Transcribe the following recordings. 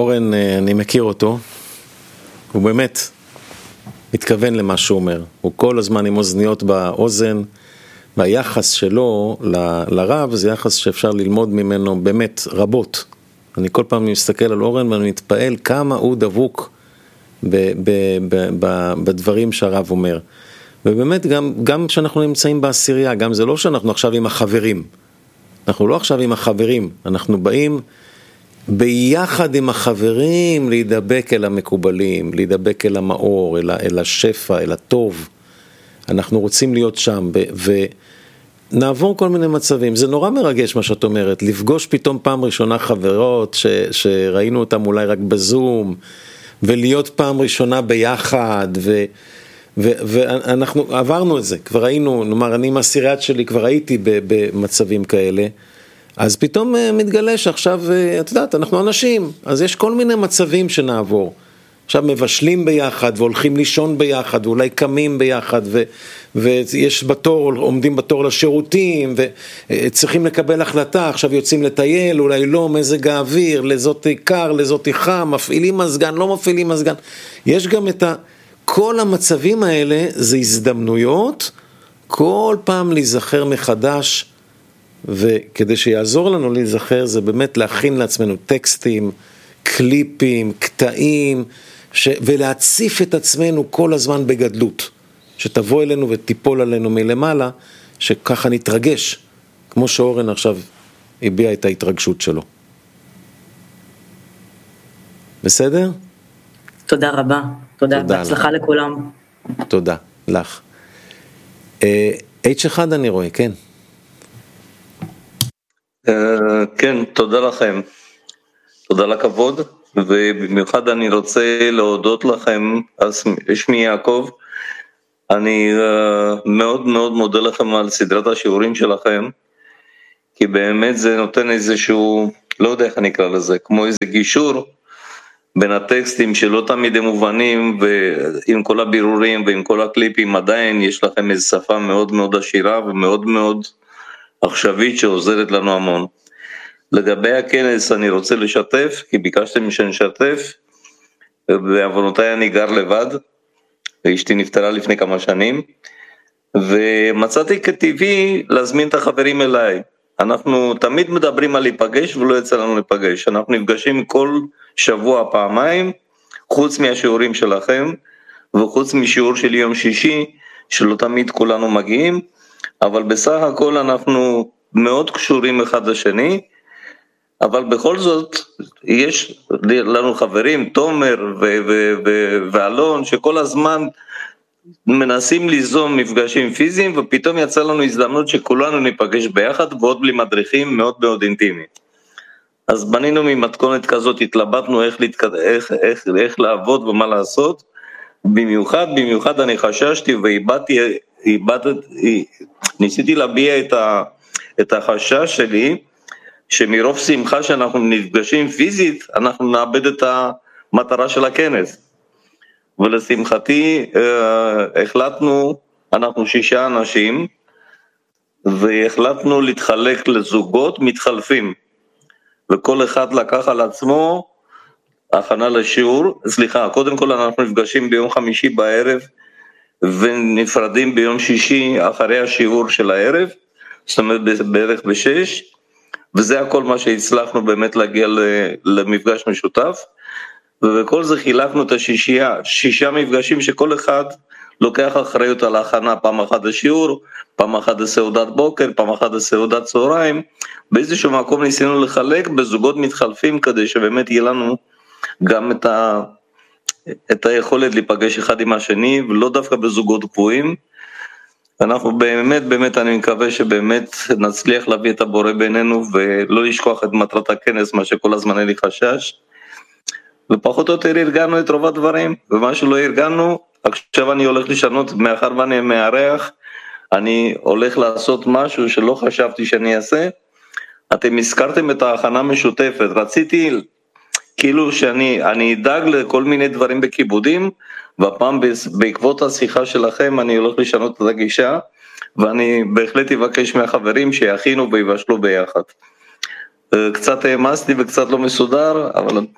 אורן, אני מכיר אותו, הוא באמת מתכוון למה שהוא אומר, הוא כל הזמן עם אוזניות באוזן, והיחס שלו לרב זה יחס שאפשר ללמוד ממנו באמת רבות. אני כל פעם מסתכל על אורן ואני מתפעל כמה הוא דבוק בדברים שהרב אומר. ובאמת גם כשאנחנו נמצאים בעשירייה, גם זה לא שאנחנו עכשיו עם החברים, אנחנו לא עכשיו עם החברים, אנחנו באים ביחד עם החברים להידבק אל המקובלים, להידבק אל המאור, אל השפע, אל הטוב. אנחנו רוצים להיות שם ונעבור כל מיני מצבים. זה נורא מרגש מה שאת אומרת, לפגוש פתאום פעם ראשונה חברות שראינו אותם אולי רק בזום, ולהיות פעם ראשונה ביחד, ואנחנו עברנו את זה, כבר היינו, נאמר, אני עם הסיריית שלי כבר הייתי במצבים כאלה, אז פתאום מתגלה שעכשיו, את יודעת, אנחנו אנשים, אז יש כל מיני מצבים שנעבור. עכשיו מבשלים ביחד, והולכים לישון ביחד, ואולי קמים ביחד, ויש בתור, עומדים בתור לשירותים, וצריכים לקבל החלטה, עכשיו יוצאים לטייל, אולי לא, מזג האוויר, לזאת קר, לזאת חם, מפעילים מזגן, לא מפעילים מזגן. יש גם כל המצבים האלה, זה הזדמנויות, כל פעם להיזכר מחדש, וכדי שיעזור לנו להיזכר, זה באמת להכין לעצמנו טקסטים, קליפים, קטעים, ולהציף את עצמנו כל הזמן בגדלות, שתבוא אלינו ותיפול עלינו מלמעלה, שככה נתרגש, כמו שאורן עכשיו הביע את ההתרגשות שלו. בסדר? תודה רבה, תודה, בהצלחה לכולם. תודה, לך. H1 אני רואה, כן. כן, תודה לכם. תודה לכבוד, ובמיוחד אני רוצה להודות לכם, שמי יעקב, אני מאוד מאוד מודה לכם על סדרת השיעורים שלכם, כי באמת זה נותן איזשהו, לא יודע איך אני אקרא לזה, כמו איזה גישור בין הטקסטים שלא תמיד הם מובנים, ועם כל הבירורים ועם כל הקליפים עדיין יש לכם איזו שפה מאוד מאוד עשירה ומאוד מאוד עכשווית שעוזרת לנו המון. לגבי הכנס אני רוצה לשתף, כי ביקשתם שנשתף, בעוונותיי אני גר לבד, ואשתי נפטרה לפני כמה שנים, ומצאתי כטבעי להזמין את החברים אליי. אנחנו תמיד מדברים על להיפגש ולא יצא לנו להיפגש, אנחנו נפגשים כל שבוע פעמיים, חוץ מהשיעורים שלכם, וחוץ משיעור של יום שישי, שלא תמיד כולנו מגיעים, אבל בסך הכל אנחנו מאוד קשורים אחד לשני, אבל בכל זאת יש לנו חברים, תומר ואלון, שכל הזמן מנסים ליזום מפגשים פיזיים, ופתאום יצא לנו הזדמנות שכולנו ניפגש ביחד, ועוד בלי מדריכים מאוד מאוד אינטימיים. אז בנינו ממתכונת כזאת, התלבטנו איך לעבוד ומה לעשות, במיוחד אני חששתי ניסיתי להביע את החשש שלי, שמרוב שמחה שאנחנו נפגשים פיזית, אנחנו נאבד את המטרה של הכנס. ולשמחתי החלטנו, אנחנו 6 אנשים, והחלטנו להתחלק לזוגות מתחלפים, וכל אחד לקח על עצמו הכנה לשיעור, קודם כל אנחנו נפגשים ביום חמישי בערב, ונפרדים ביום שישי אחרי השיעור של הערב, זאת אומרת בערך ב6, וזה הכל מה שהצלחנו באמת להגיע למפגש משותף, ובכל זה חילקנו את 6 מפגשים שכל אחד לוקח אחריות על ההכנה, פעם אחת השיעור, פעם אחת הסעודת בוקר, פעם אחת הסעודת צהריים, באיזשהו מקום ניסינו לחלק בזוגות מתחלפים, כדי שבאמת יהיה לנו גם את היכולת להיפגש אחד עם השני, ולא דווקא בזוגות קבועים. אנחנו באמת אני מקווה שבאמת נצליח להביא את הבורא בינינו, ולא לשכוח את מטרת הכנס, מה שכל הזמן היה לי חשש, ופחות או יותר ארגנו את רוב הדברים, ומה שלא ארגנו, עכשיו אני הולך לשנות, מאחר ואני מארח, אני הולך לעשות משהו שלא חשבתי שאני אעשה. אתם הזכרתם את ההכנה משותפת, רציתי כאילו שאני אדאג לכל מיני דברים בכיבודים, והפעם בעקבות השיחה שלכם אני הולך לשנות את הגישה, ואני בהחלט אבקש מהחברים שיכינו ויבשלו ביחד. קצת העמסתי וקצת לא מסודר, אבל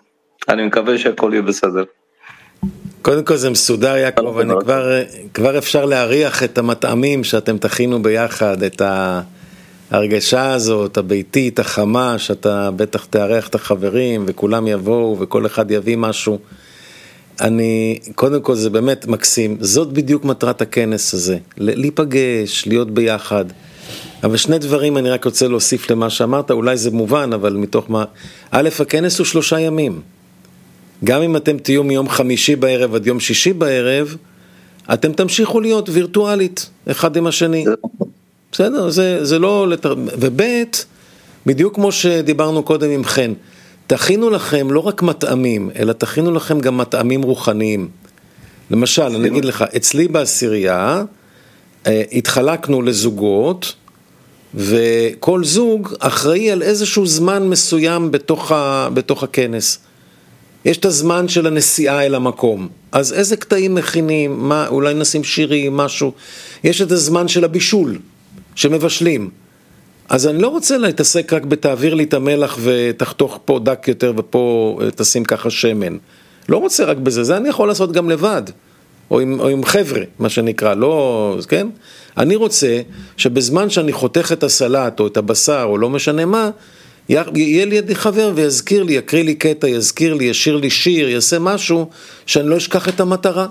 אני מקווה שהכל יהיה בסדר. קודם כל זה מסודר יעקב, אני כבר אפשר להריח את המטעמים שאתם תכינו ביחד, את ההרגשה הזאת, הביתית, החמה, שאתה בטח תארח את החברים וכולם יבואו וכל אחד יביא משהו. קודם כל זה באמת מקסים, זאת בדיוק מטרת הכנס הזה, להיפגש, להיות ביחד. אבל שני דברים אני רק רוצה להוסיף למה שאמרת, אולי זה מובן, אבל מתוך מה... א', הכנס הוא 3 ימים. גם אם אתם תהיו מיום חמישי בערב עד יום שישי בערב, אתם תמשיכו להיות וירטואלית, אחד עם השני. בסדר, זה לא... וב', בדיוק כמו שדיברנו קודם עם חן, תכינו לכם לא רק מטעמים, אלא תכינו לכם גם מטעמים רוחניים. למשל, אני אגיד לך, אצלי בעשירייה, התחלקנו לזוגות, וכל זוג אחראי על איזשהו זמן מסוים בתוך הכנס. יש את הזמן של הנסיעה אל המקום, אז איזה קטעים מכינים, אולי נשים שירים, משהו. יש את הזמן של הבישול, שמבשלים. אז אני לא רוצה להתעסק רק בתעביר לי את המלח ותחתוך פה דק יותר ופה תשים ככה שמן. לא רוצה רק בזה, זה אני יכול לעשות גם לבד. או עם חבר'ה, מה שנקרא, לא, כן? אני רוצה שבזמן שאני חותך את הסלט או את הבשר או לא משנה מה, יהיה לי חבר ויזכיר לי, יקריא לי קטע, יזכיר לי, ישיר לי שיר, יעשה משהו שאני לא אשכח את המטרה.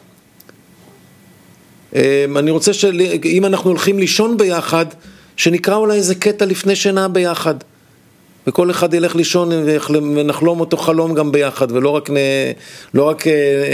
אני רוצה שאם אנחנו הולכים לישון ביחד, שנקרא אולי איזה קטע לפני שינה ביחד. וכל אחד ילך לישון ונחלום אותו חלום גם ביחד, ולא רק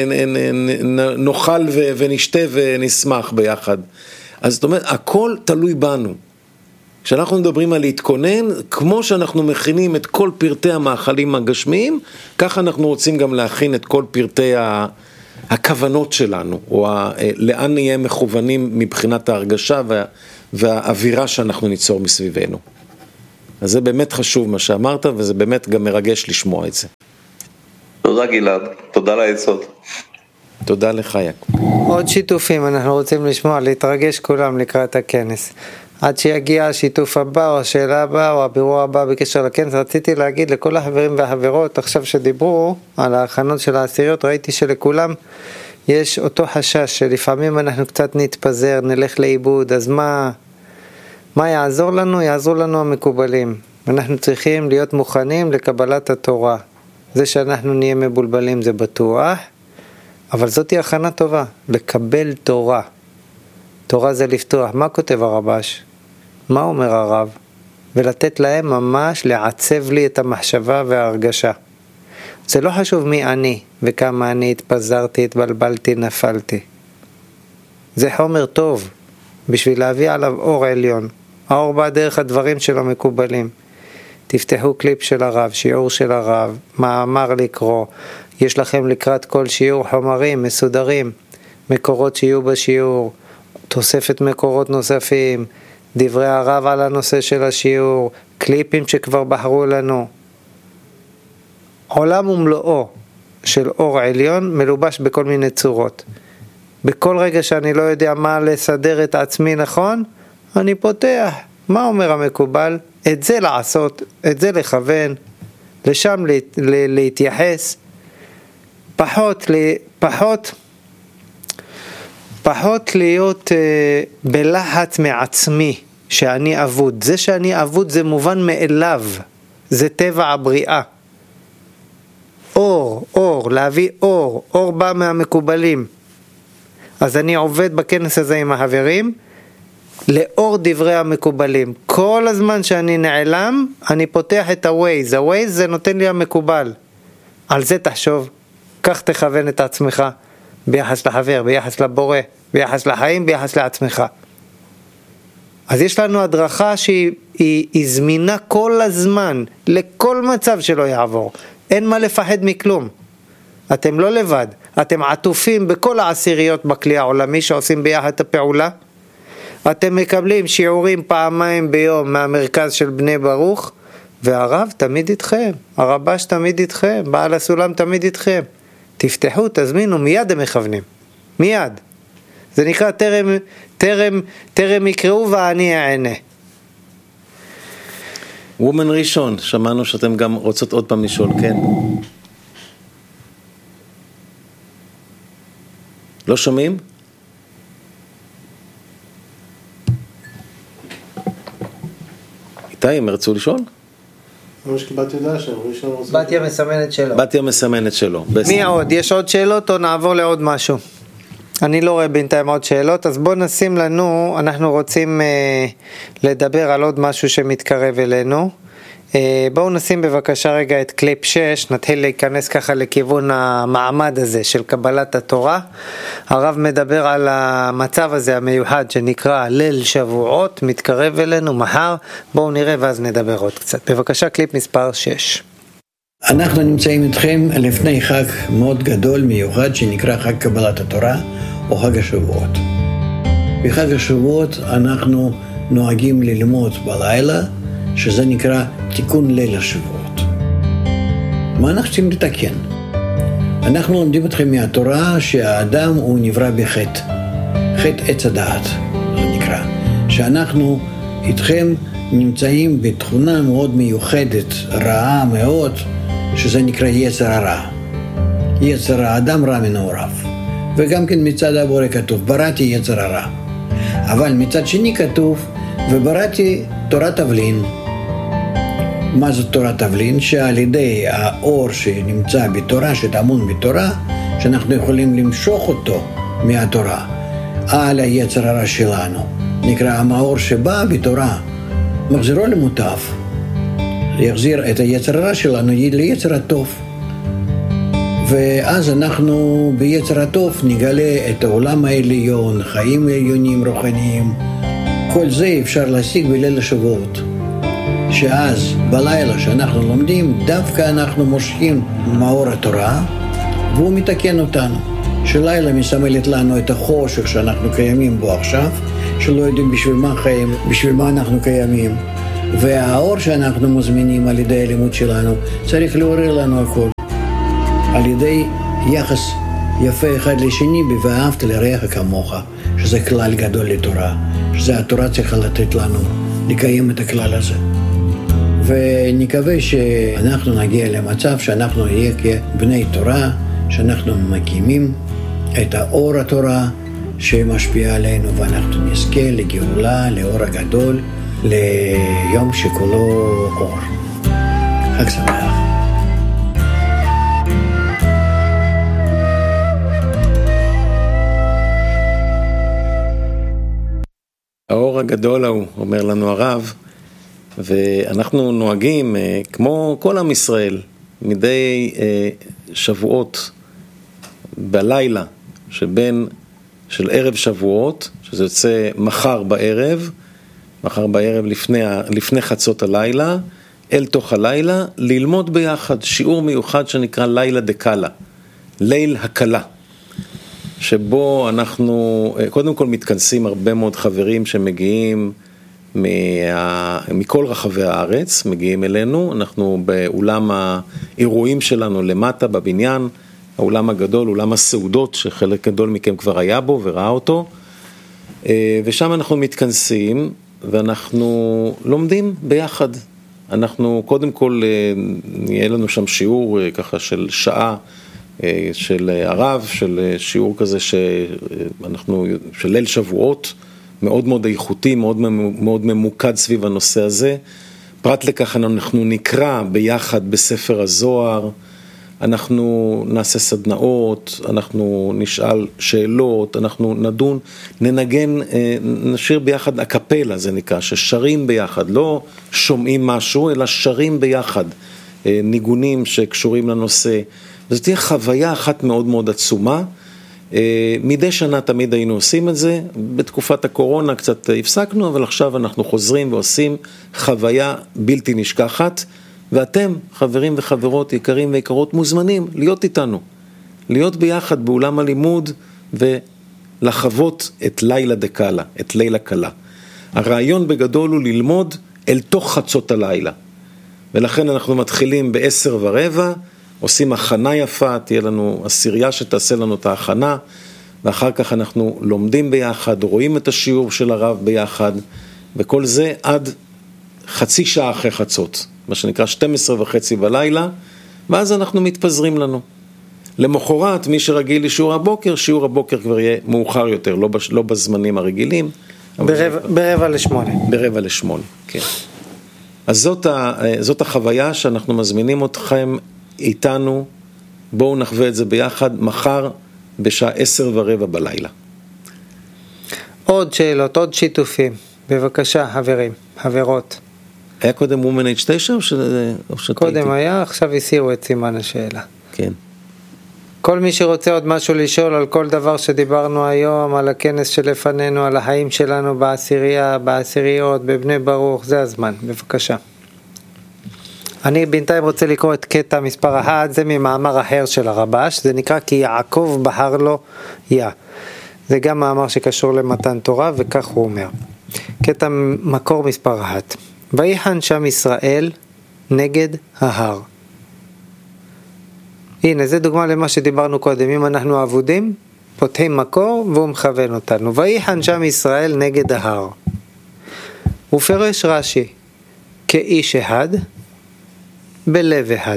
נאכל ונשתה ונשמח ביחד. אז זאת אומרת, הכל תלוי בנו. כשאנחנו מדברים על להתכונן, כמו שאנחנו מכינים את כל פרטי המאכלים הגשמיים, ככה אנחנו רוצים גם להכין את כל פרטי הכוונות שלנו, או לאן נהיה מכוונים מבחינת ההרגשה והאווירה שאנחנו ניצור מסביבנו. אז זה באמת חשוב מה שאמרת, וזה באמת גם מרגש לשמוע את זה. תודה גלעד, תודה לעצות. תודה לך יעקב. עוד שיתופים אנחנו רוצים לשמוע, להתרגש כולם לקראת הכנס. עד שיגיע השיתוף הבא, או השאלה הבאה, או הבירור הבא בקשר לכנס, רציתי להגיד לכל החברים והחברות, עכשיו שדיברו על ההכנות של העשיריות, ראיתי שלכולם יש אותו חשש, שלפעמים אנחנו קצת נתפזר, נלך לאיבוד, אז מה יעזור לנו? יעזור לנו המקובלים. אנחנו צריכים להיות מוכנים לקבלת התורה. זה שאנחנו נהיה מבולבלים זה בטוח, אבל זאת היא הכנה טובה, לקבל תורה. תורה זה לפתוח. מה כותב הרבש? מה אומר הרב? ולתת להם ממש לעצב לי את המחשבה וההרגשה. זה לא חשוב מי אני וכמה אני התפזרתי, התבלבלתי, נפלתי. זה חומר טוב בשביל להביא עליו אור עליון. האור בא דרך הדברים שלו מקובלים. תפתחו קליפ של הרב, שיעור של הרב, מאמר לקרוא. יש לכם לקראת כל שיעור חומרים מסודרים, מקורות שיהיו בשיעור, תוספת מקורות נוספים, דברי הרב על הנושא של השיעור, קליפים שכבר בחרו לנו. עולם ומלואו של אור עליון מלובש בכל מיני צורות. בכל רגע שאני לא יודע מה לסדר את עצמי נכון, אני פותח. מה אומר המקובל? את זה לעשות, את זה לכוון, לשם להתייחס, פחות להיות בלחץ מעצמי שאני אבוד. זה שאני אבוד זה מובן מאליו, זה טבע הבריאה. אור, להביא אור בא מהמקובלים. אז אני עובד בכנס הזה עם החברים, לאור דברי המקובלים. כל הזמן שאני נעלם, אני פותח את הווייז. הווייז זה נותן לי המקובל. על זה תחשוב, כך תכוון את עצמך, ביחס לחבר, ביחס לבורא, ביחס לחיים, ביחס לעצמך. אז יש לנו הדרכה שהיא זמינה כל הזמן, לכל מצב שלא יעבור. אין מה לפחד מכלום. אתם לא לבד, אתם עטופים בכל העשיריות בכלי העולמי שעושים ביחד את הפעולה. אתם מקבלים שיעורים פעמיים ביום מהמרכז של בני ברוך, והרב תמיד איתכם, הרבש תמיד איתכם, בעל הסולם תמיד איתכם. תפתחו, תזמינו, מיד הם מכוונים, מיד. זה נקרא טרם יקראו ואני אענה. וומן ראשון, שמענו שאתם גם רוצות עוד פעם לשאול, כן? לא שומעים? איתי, הם ירצו לשאול? ממש קיבלתי הודעה שהם ראשון רוצים... בתיה מסמנת שלו. בתיה מסמנת שלו. מי עוד? יש עוד שאלות או נעבור לעוד משהו? אני לא רואה בינתיים עוד שאלות, אז בוא נשים לנו, אנחנו רוצים לדבר על עוד משהו שמתקרב אלינו. בואו נשים בבקשה רגע את קליפ 6, נתחיל להיכנס ככה לכיוון המעמד הזה של קבלת התורה. הרב מדבר על המצב הזה המיוחד שנקרא ליל שבועות, מתקרב אלינו מחר, בואו נראה ואז נדבר עוד קצת. בבקשה קליפ מספר 6. אנחנו נמצאים איתכם לפני חג מאוד גדול מיוחד שנקרא חג קבלת התורה או חג השבועות. בחג השבועות אנחנו נוהגים ללמוד בלילה, שזה נקרא תיקון ליל השבועות. מה אנחנו צריכים לתקן? אנחנו לומדים אתכם מהתורה שהאדם הוא נברא בחטא, חטא עץ הדעת, זה נקרא. שאנחנו איתכם נמצאים בתכונה מאוד מיוחדת, רעה מאוד, שזה נקרא יצר הרע. יצר האדם רע מנעוריו. וגם כן מצד הבורא כתוב, בראתי יצר הרע. אבל מצד שני כתוב, ובראתי תורת תבלין. מה זאת תורת תבלין? שעל ידי האור שנמצא בתורה, שטמון בתורה, שאנחנו יכולים למשוך אותו מהתורה על היצר הרע שלנו. נקרא המאור שבא בתורה, מחזירו למוטב. יחזיר את היצר הרע שלנו ליצר הטוב. ואז אנחנו ביצר הטוב נגלה את העולם העליון, חיים עליונים רוחניים. כל זה אפשר להשיג בליל השבועות. שאז בלילה שאנחנו לומדים, דווקא אנחנו מושכים מאור התורה, והוא מתקן אותנו. שלילה מסמלת לנו את החושך שאנחנו קיימים בו עכשיו, שלא יודעים בשביל מה חיים, בשביל מה אנחנו קיימים. והאור שאנחנו מזמינים על ידי הלימוד שלנו, צריך לעורר לנו הכל. על ידי יחס יפה אחד לשני, ואהבת לרעך כמוך, שזה כלל גדול לתורה, שזה התורה צריכה לתת לנו, לקיים את הכלל הזה. ונקווה שאנחנו נגיע למצב שאנחנו נהיה כבני תורה, שאנחנו מקימים את האור התורה שמשפיע עלינו, ואנחנו נזכה לגאולה, לאור הגדול, ליום שכולו אור. חג שמח. האור הגדול הוא, אומר לנו הרב, ואנחנו נוהגים, כמו כל עם ישראל, מדי שבועות, בלילה, של ערב שבועות, שזה יוצא מחר בערב לפני חצות הלילה, אל תוך הלילה, ללמוד ביחד שיעור מיוחד שנקרא לילה דקלה, ליל הקלה. שבו אנחנו קודם כל מתכנסים הרבה מאוד חברים שמגיעים מכל רחבי הארץ, מגיעים אלינו, אנחנו באולם האירועים שלנו למטה בבניין, האולם הגדול, אולם הסעודות שחלק גדול מכם כבר היה בו וראה אותו, ושם אנחנו מתכנסים ואנחנו לומדים ביחד. אנחנו קודם כל, יהיה לנו שם שיעור ככה של שעה, של הרב, של שיעור כזה של ליל שבועות, מאוד מאוד איכותי, מאוד ממוקד סביב הנושא הזה. פרט לכך אנחנו נקרא ביחד בספר הזוהר, אנחנו נעשה סדנאות, אנחנו נשאל שאלות, אנחנו נדון, ננגן, נשיר ביחד הקפלה, זה נקרא, ששרים ביחד, לא שומעים משהו, אלא שרים ביחד, ניגונים שקשורים לנושא. וזו תהיה חוויה אחת מאוד מאוד עצומה. מדי שנה תמיד היינו עושים את זה, בתקופת הקורונה קצת הפסקנו, אבל עכשיו אנחנו חוזרים ועושים חוויה בלתי נשכחת, ואתם, חברים וחברות, יקרים ויקרות, מוזמנים להיות איתנו, להיות ביחד באולם הלימוד ולחוות את לילה דקלה, את לילה קלה. הרעיון בגדול הוא ללמוד אל תוך חצות הלילה, ולכן אנחנו מתחילים ב10:15, עושים הכנה יפה, תהיה לנו עשירייה שתעשה לנו את ההכנה, ואחר כך אנחנו לומדים ביחד, רואים את השיעור של הרב ביחד, וכל זה עד חצי שעה אחרי חצות, מה שנקרא 12:30 בלילה, ואז אנחנו מתפזרים לנו. למחרת, מי שרגיל לשיעור הבוקר כבר יהיה מאוחר יותר, לא בזמנים הרגילים. ברבע לשמונה. ברבע לשמונה, כן. אז זאת החוויה שאנחנו מזמינים אתכם איתנו, בואו נחווה את זה ביחד, מחר בשעה 10:15 בלילה. עוד שאלות, עוד שיתופים, בבקשה חברים, חברות. היה קודם Women Age 9 או קודם היה, עכשיו הסירו את סימן השאלה. כן. כל מי שרוצה עוד משהו לשאול על כל דבר שדיברנו היום, על הכנס שלפנינו, על החיים שלנו בעשירייה, בעשיריות, בבני ברוך, זה הזמן, בבקשה. אני בינתיים רוצה לקרוא את קטע מספר 1, זה ממאמר אחר של הרבש, זה נקרא כי יעקב בחר לו יה. זה גם מאמר שקשור למתן תורה, וכך הוא אומר. קטע מקור מספר 1. ויחן שם ישראל נגד ההר. הנה, זה דוגמה למה שדיברנו קודם. אם אנחנו עבודים, פותחים מקור והוא מכוון אותנו. ויחן שם ישראל נגד ההר. ופרש רש"י, כאיש אחד, בלב אחד.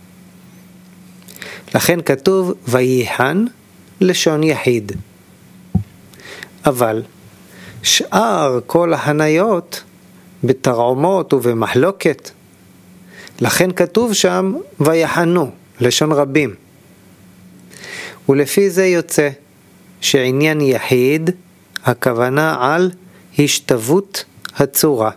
לכן כתוב ויחן לשון יחיד. אבל שאר כל ההניות בתרעומות ובמחלוקת. לכן כתוב שם ויחנו לשון רבים. ולפי זה יוצא שעניין יחיד הכוונה על השתוות הצורה.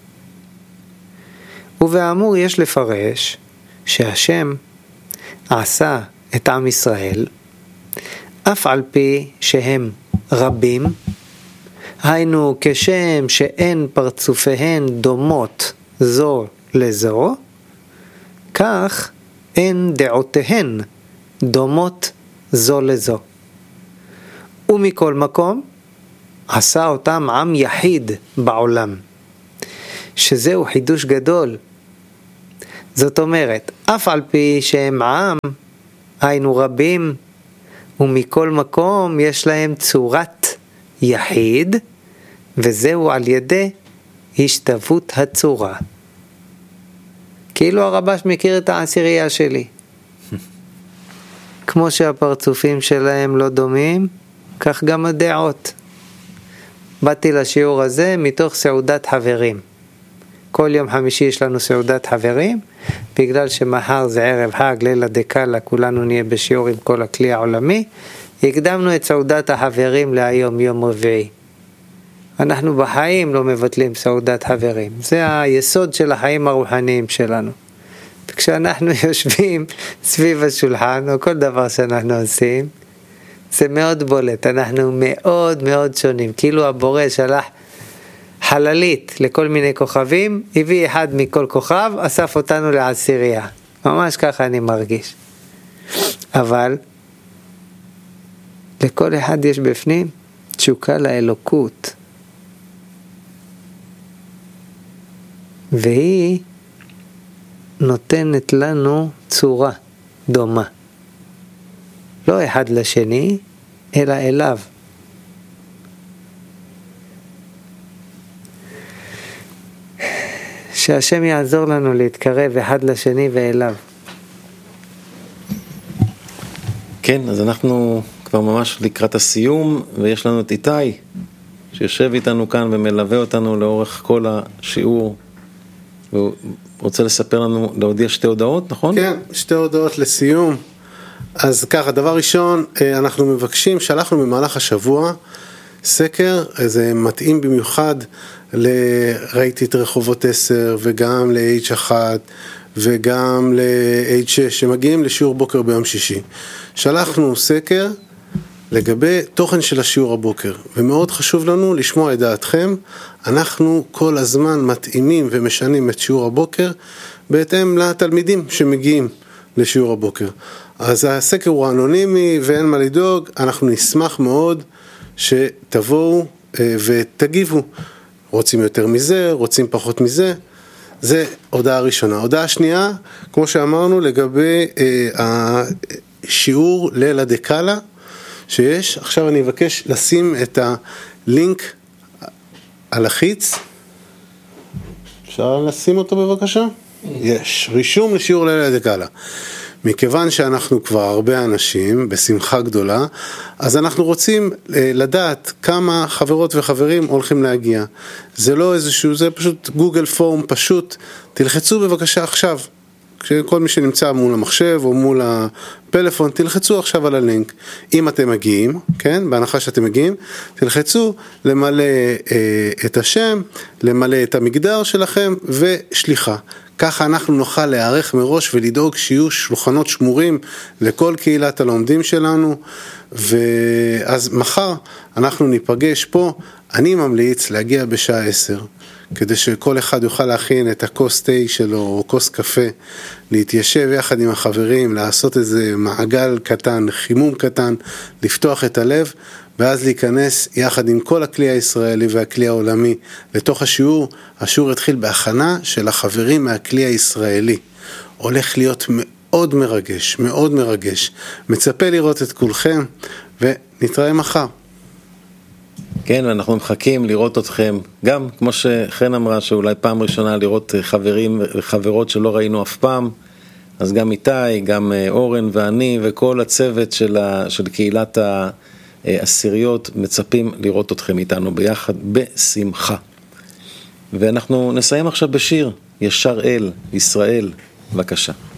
ובאמור יש לפרש שהשם עשה את עם ישראל אף על פי שהם רבים, היינו כשם שאין פרצופיהן דומות זו לזו, כך אין דעותיהן דומות זו לזו. ומכל מקום עשה אותם עם יחיד בעולם, שזהו חידוש גדול. זאת אומרת, אף על פי שהם עם, היינו רבים, ומכל מקום יש להם צורת יחיד, וזהו על ידי השתוות הצורה. כאילו הרבש מכיר את העשירייה שלי. כמו שהפרצופים שלהם לא דומים, כך גם הדעות. באתי לשיעור הזה מתוך סעודת חברים. כל יום חמישי יש לנו סעודת חברים, בגלל שמחר זה ערב חג, לילה דקאלה, כולנו נהיה בשיעור עם כל הכלי העולמי, הקדמנו את סעודת החברים להיום, יום רביעי. אנחנו בחיים לא מבטלים סעודת חברים. זה היסוד של החיים הרוחניים שלנו. וכשאנחנו יושבים סביב השולחן, או כל דבר שאנחנו עושים, זה מאוד בולט. אנחנו מאוד מאוד שונים. כאילו הבורא שלח חללית לכל מיני כוכבים, הביא אחד מכל כוכב, אסף אותנו לעשירייה. ממש ככה אני מרגיש. אבל לכל אחד יש בפנים תשוקה לאלוקות. והיא נותנת לנו צורה דומה. לא אחד לשני, אלא אליו. שהשם יעזור לנו להתקרב אחד לשני ואליו. כן, אז אנחנו כבר ממש לקראת הסיום, ויש לנו את איתי, שיושב איתנו כאן ומלווה אותנו לאורך כל השיעור, והוא רוצה לספר לנו, להודיע שתי הודעות, נכון? כן, שתי הודעות לסיום. אז ככה, דבר ראשון, אנחנו מבקשים, שלחנו במהלך השבוע סקר, זה מתאים במיוחד ראיתי את רחובות 10 וגם ל-H1 וגם ל-H6 שמגיעים לשיעור בוקר ביום שישי. שלחנו סקר לגבי תוכן של השיעור הבוקר, ומאוד חשוב לנו לשמוע את דעתכם. אנחנו כל הזמן מתאימים ומשנים את שיעור הבוקר בהתאם לתלמידים שמגיעים לשיעור הבוקר. אז הסקר הוא אנונימי ואין מה לדאוג, אנחנו נשמח מאוד שתבואו ותגיבו. רוצים יותר מזה, רוצים פחות מזה. זה הודעה ראשונה. הודעה שנייה, כמו שאמרנו, לגבי השיעור לילה דקאלה שיש. עכשיו אני אבקש לשים את הלינק על החיץ. אפשר לשים אותו בבקשה? יש. רישום לשיעור לילה דקאלה. מכיוון שאנחנו כבר הרבה אנשים, בשמחה גדולה, אז אנחנו רוצים לדעת כמה חברות וחברים הולכים להגיע. זה לא איזשהו, זה פשוט גוגל פורם פשוט, תלחצו בבקשה עכשיו. כל מי שנמצא מול המחשב או מול הפלאפון, תלחצו עכשיו על הלינק. אם אתם מגיעים, כן, בהנחה שאתם מגיעים, תלחצו למלא את השם, למלא את המגדר שלכם ושליחה. ככה אנחנו נוכל להיערך מראש ולדאוג שיהיו שולחנות שמורים לכל קהילת הלומדים שלנו, ואז מחר אנחנו ניפגש פה. אני ממליץ להגיע בשעה 10, כדי שכל אחד יוכל להכין את הכוס תה שלו או כוס קפה, להתיישב יחד עם החברים, לעשות איזה מעגל קטן, חימום קטן, לפתוח את הלב, ואז להיכנס יחד עם כל הכלי הישראלי והכלי העולמי לתוך השיעור. השיעור התחיל בהכנה של החברים מהכלי הישראלי. הולך להיות מאוד מרגש, מאוד מרגש. מצפה לראות את כולכם, ונתראה מחר. כן, ואנחנו מחכים לראות אתכם, גם כמו שחן אמרה, שאולי פעם ראשונה לראות חברים וחברות שלא ראינו אף פעם, אז גם איתי, גם אורן ואני וכל הצוות של קהילת העשיריות מצפים לראות אתכם איתנו ביחד בשמחה. ואנחנו נסיים עכשיו בשיר, ישר אל, ישראל, בבקשה.